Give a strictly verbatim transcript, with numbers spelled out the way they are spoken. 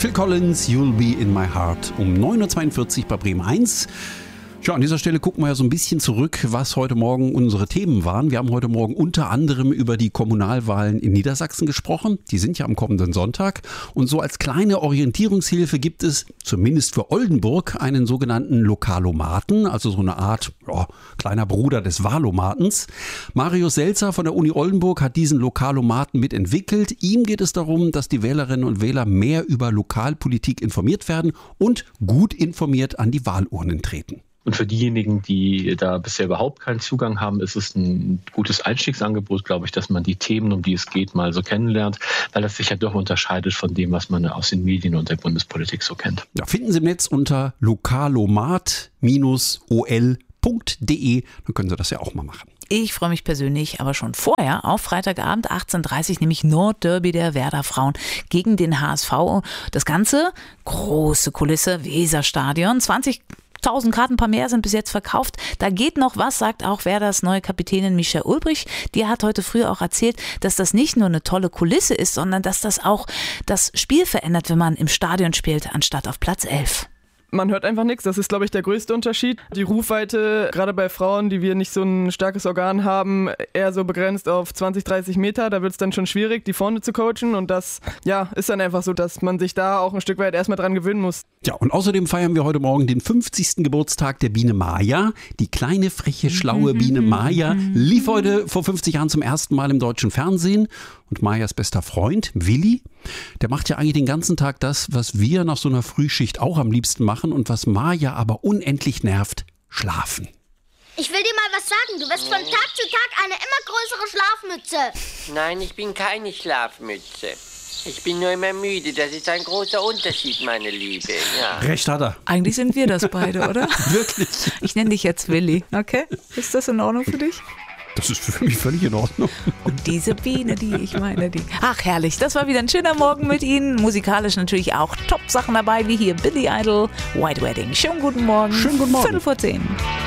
Phil Collins, You'll Be in My Heart um neun Uhr zweiundvierzig bei Bremen eins. Ja, an dieser Stelle gucken wir ja so ein bisschen zurück, was heute Morgen unsere Themen waren. Wir haben heute Morgen unter anderem über die Kommunalwahlen in Niedersachsen gesprochen. Die sind ja am kommenden Sonntag. Und so als kleine Orientierungshilfe gibt es, zumindest für Oldenburg, einen sogenannten Lokalomaten, also so eine Art ja, kleiner Bruder des Wahlomatens. Marius Selzer von der Uni Oldenburg hat diesen Lokalomaten mitentwickelt. Ihm geht es darum, dass die Wählerinnen und Wähler mehr über Lokalpolitik informiert werden und gut informiert an die Wahlurnen treten. Und für diejenigen, die da bisher überhaupt keinen Zugang haben, ist es ein gutes Einstiegsangebot, glaube ich, dass man die Themen, um die es geht, mal so kennenlernt, weil das sich ja doch unterscheidet von dem, was man aus den Medien und der Bundespolitik so kennt. Ja, finden Sie im Netz unter lokalomat o l punkt d e, dann können Sie das ja auch mal machen. Ich freue mich persönlich aber schon vorher auf Freitagabend achtzehn Uhr dreißig, nämlich Nordderby der Werder Frauen gegen den H S V. Das Ganze, große Kulisse, Weserstadion, zwanzig tausend Karten, ein paar mehr sind bis jetzt verkauft. Da geht noch was, sagt auch Werders neue Kapitänin Micha Ulbrich. Die hat heute früh auch erzählt, dass das nicht nur eine tolle Kulisse ist, sondern dass das auch das Spiel verändert, wenn man im Stadion spielt, anstatt auf Platz elf. Man hört einfach nichts. Das ist, glaube ich, der größte Unterschied. Die Rufweite, gerade bei Frauen, die wir nicht so ein starkes Organ haben, eher so begrenzt auf zwanzig, dreißig Meter. Da wird es dann schon schwierig, die vorne zu coachen. Und das ja, ist dann einfach so, dass man sich da auch ein Stück weit erstmal dran gewöhnen muss. Ja, und außerdem feiern wir heute Morgen den fünfzigsten Geburtstag der Biene Maya. Die kleine, freche, schlaue Biene Maya lief heute vor fünfzig Jahren zum ersten Mal im deutschen Fernsehen. Und Mayas bester Freund, Willi, der macht ja eigentlich den ganzen Tag das, was wir nach so einer Frühschicht auch am liebsten machen und was Maya aber unendlich nervt, schlafen. Ich will dir mal was sagen. Du wirst von Tag zu Tag eine immer größere Schlafmütze. Nein, ich bin keine Schlafmütze. Ich bin nur immer müde. Das ist ein großer Unterschied, meine Liebe. Ja. Recht hat er. Eigentlich sind wir das beide, oder? Wirklich. Ich nenne dich jetzt Willi, okay? Ist das in Ordnung für dich? Das ist für mich völlig in Ordnung. Und diese Biene, die ich meine, die... Ach, herrlich. Das war wieder ein schöner Morgen mit Ihnen. Musikalisch natürlich auch Top-Sachen dabei, wie hier Billy Idol, White Wedding. Schönen guten Morgen. Schönen guten Morgen. Viertel vor zehn.